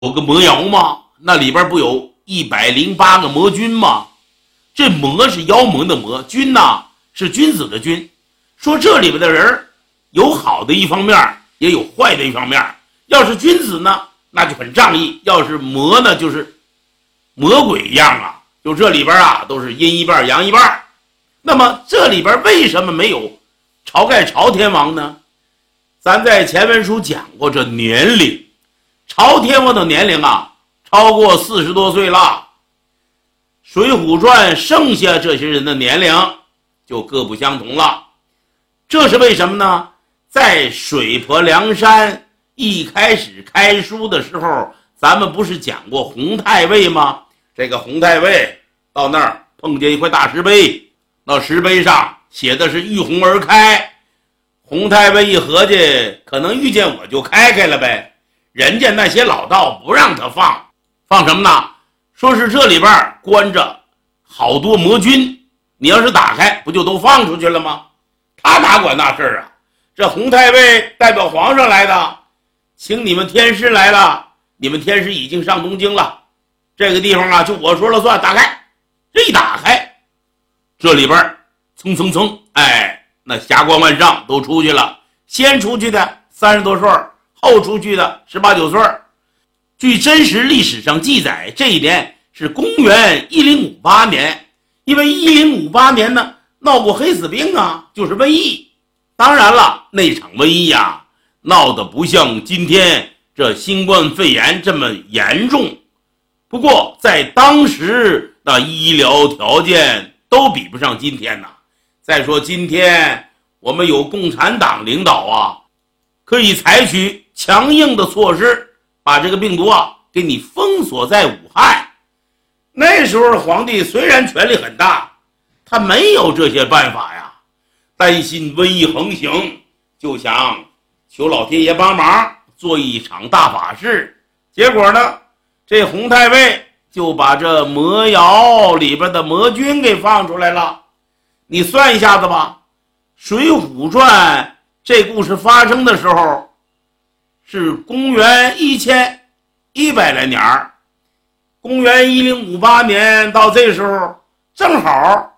有个魔窑吗？那里边不有108个魔君吗？这魔是妖魔的魔，君呐是君子的君。说这里边的人有好的一方面，也有坏的一方面。要是君子呢，那就很仗义；要是魔呢，就是魔鬼一样啊。就这里边啊，都是阴一半阳一半。那么这里边为什么没有晁盖朝天王呢？咱在前文书讲过这年龄，朝天王的年龄啊，超过40多岁了。水浒传剩下这些人的年龄就各不相同了。这是为什么呢？在水泊梁山一开始开书的时候，咱们不是讲过洪太尉吗？这个洪太尉到那儿碰见一块大石碑，那石碑上写的是遇洪而开。洪太尉一合计，可能遇见我就开了呗。人家那些老道不让他放什么呢？说是这里边关着好多魔君，你要是打开不就都放出去了吗？他哪管那事儿啊？这洪太尉代表皇上来的，请你们天师来了，你们天师已经上东京了，这个地方啊就我说了算，打开。这一打开，这里边蹭蹭蹭，那霞光万丈都出去了。先出去的30多岁，后出去的18、19岁。据真实历史上记载，这一年是公元1058年，因为1058年呢闹过黑死病啊，就是瘟疫。当然了，那场瘟疫啊，闹得不像今天这新冠肺炎这么严重。不过在当时的医疗条件都比不上今天呐。再说今天我们有共产党领导啊，可以采取强硬的措施，把这个病毒啊给你封锁在武汉。那时候皇帝虽然权力很大，他没有这些办法呀，担心瘟疫横行，就想求老天爷帮忙做一场大法事。结果呢，这洪太尉就把这魔窑里边的魔君给放出来了。你算一下子吧，水浒传这故事发生的时候是公元1100来年，公元1058年到这时候正好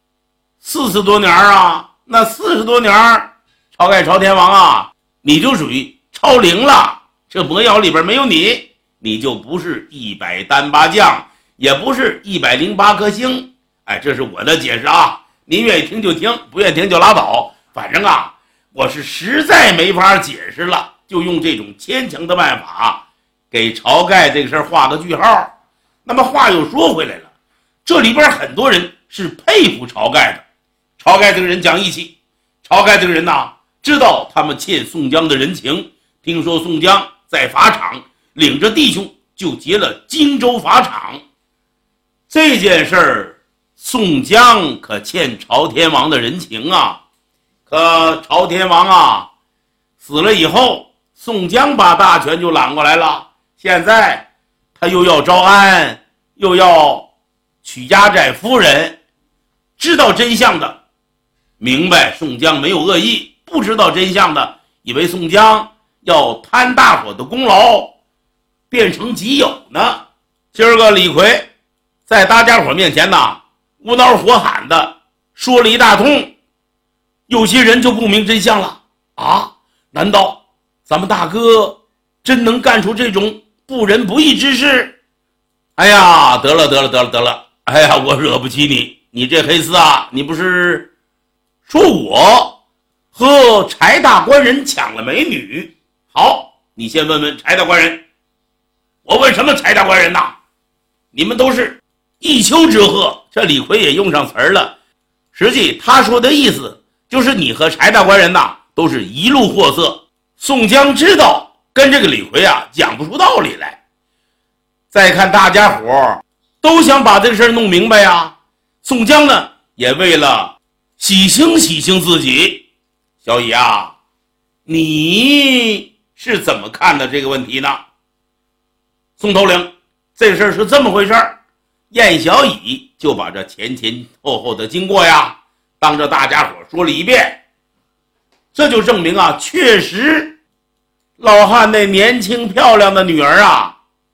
40多年啊。那40多年，晁盖朝天王啊，你就属于超龄了。这魔窑里边没有你，你就不是100单八将，也不是108颗星。这是我的解释啊，您愿意听就听，不愿意听就拉倒。反正啊，我是实在没法解释了，就用这种牵强的办法给晁盖这个事儿画个句号。那么话又说回来了，这里边很多人是佩服晁盖的。晁盖这个人讲义气，晁盖这个人呐，知道他们欠宋江的人情。听说宋江在法场领着弟兄就劫了荆州法场，这件事儿宋江可欠朝天王的人情啊。可朝天王啊死了以后，宋江把大权就揽过来了，现在他又要招安，又要娶家寨夫人。知道真相的明白宋江没有恶意，不知道真相的以为宋江要贪大伙的功劳变成己有呢。今儿个李逵在大家伙面前呐无脑火喊的说了一大通，有些人就不明真相了啊！难道咱们大哥真能干出这种不仁不义之事？哎呀，得了！哎呀，我惹不起你，你这黑丝啊，你不是说我和柴大官人抢了美女？好，你先问问柴大官人。我问什么柴大官人呐？你们都是一丘之貉。这李逵也用上词儿了，实际他说的意思就是你和柴大官人呐都是一路货色。宋江知道跟这个李逵啊讲不出道理来。再看大家伙都想把这个事儿弄明白呀，宋江呢也为了洗清自己。小乙啊，你是怎么看的这个问题呢？宋头领，这事儿是这么回事儿。燕小乙就把这前后的经过呀当着大家伙说了一遍。这就证明啊，确实老汉那年轻漂亮的女儿啊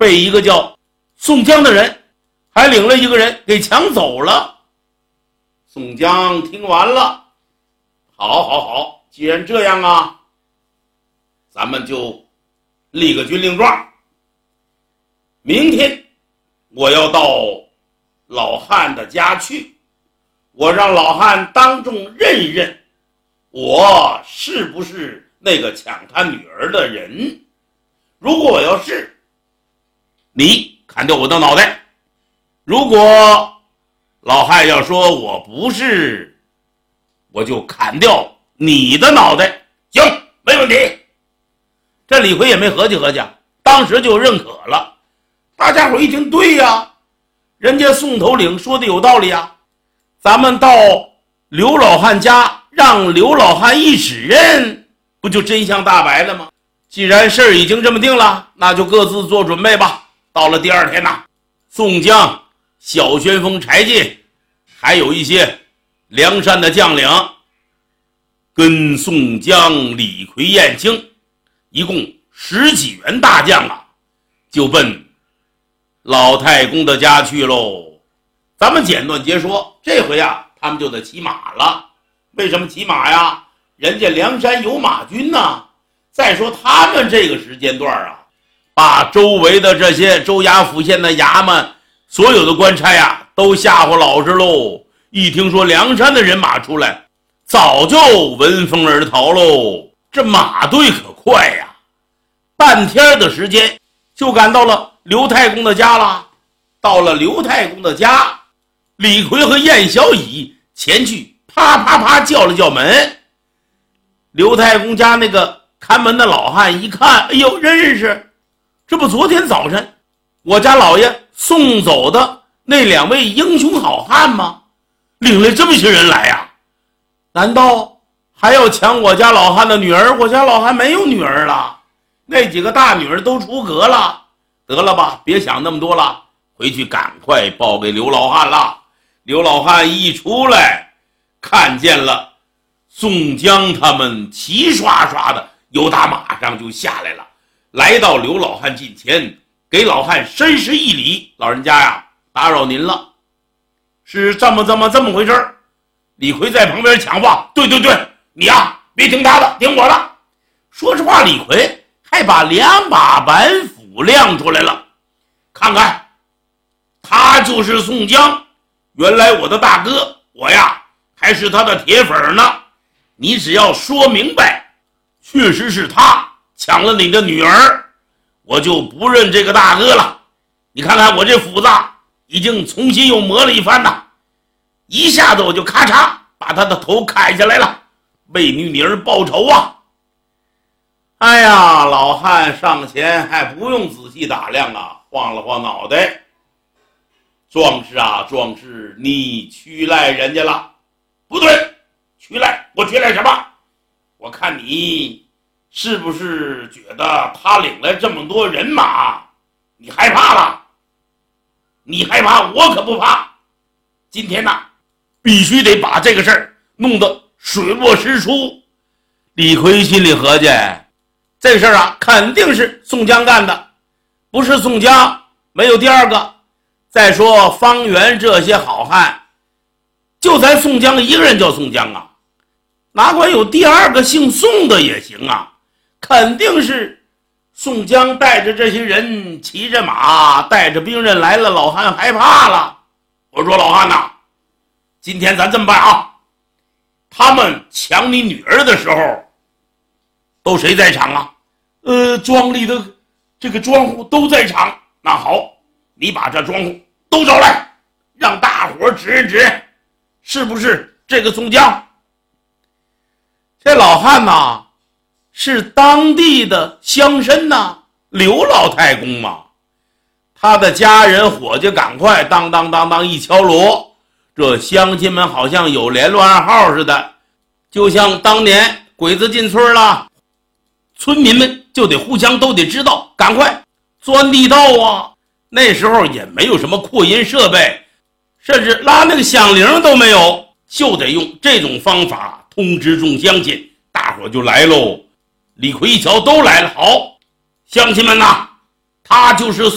被一个叫宋江的人还领了一个人给抢走了。宋江听完了，好，既然这样啊，咱们就立个军令状，明天我要到老汉的家去，我让老汉当众认一认我是不是那个抢他女儿的人。如果我要是，你砍掉我的脑袋；如果老汉要说我不是，我就砍掉你的脑袋。行，没问题。这李逵也没合计合计，当时就认可了。大家伙一听，对呀，人家宋头领说的有道理啊，咱们到刘老汉家，让刘老汉一指认，不就真相大白了吗？既然事儿已经这么定了，那就各自做准备吧。到了第二天呐，宋江、小旋风柴进，还有一些梁山的将领，跟宋江、李逵、燕青一共10几员大将啊，就奔老太公的家去喽。咱们简短截说，这回啊，他们就得骑马了。为什么骑马呀？人家梁山有马军呢。再说他们这个时间段啊，把周围的这些州衙府县的衙门所有的官差呀都吓唬老实喽。一听说梁山的人马出来，早就闻风而逃喽。这马队可快呀，半天的时间就赶到了刘太公的家了。到了刘太公的家，李逵和燕小乙前去啪啪啪叫了叫门。刘太公家那个看门的老汉一看，哎呦，认识，这不昨天早晨我家老爷送走的那2位英雄好汉吗？领了这么些人来呀，难道还要抢我家老汉的女儿？我家老汉没有女儿了，那几个大女儿都出阁了。得了吧，别想那么多了，回去赶快报给刘老汉了。刘老汉一出来，看见了宋江他们齐刷刷的由打马上就下来了，来到刘老汉近前，给老汉深施一礼。老人家呀，打扰您了。是这么回事。李逵在旁边抢话，对，你呀，别听他的，听我的。说实话，李逵还把2把板斧亮出来了，看看，他就是宋江，原来我的大哥，我呀还是他的铁粉呢。你只要说明白，确实是他抢了你的女儿，我就不认这个大哥了。你看看我这斧子已经重新又磨了一番了，一下子我就咔嚓把他的头砍下来了，为你女儿报仇啊。哎呀，老汉上前还不用仔细打量啊，晃了晃脑袋，壮士啊，壮士，你屈赖人家了。不对，屈赖，我屈赖什么？我看你是不是觉得他领来这么多人马，你害怕了？你害怕，我可不怕。今天呐，必须得把这个事儿弄得水落石出。李逵心里合计，这事儿啊，肯定是宋江干的，不是宋江没有第二个。再说方圆这些好汉，就咱宋江一个人叫宋江啊，哪管有第二个姓宋的也行啊，肯定是宋江带着这些人骑着马带着兵刃来了，老汉害怕了。我说老汉呐，今天咱这么办啊，他们抢你女儿的时候都谁在场啊？庄里的这个庄户都在场。那好，你把这庄户都找来，让大伙指一指，是不是这个宋江？这老汉呐，是当地的乡绅呐，刘老太公嘛。他的家人伙计赶快当当当当一敲锣，这乡亲们好像有联络暗号似的，就像当年鬼子进村了，村民们就得互相都得知道，赶快钻地道啊。那时候也没有什么扩音设备，甚至拉那个响铃都没有，就得用这种方法通知众乡亲，大伙就来喽。李逵一瞧都来了，好，乡亲们呐，他就是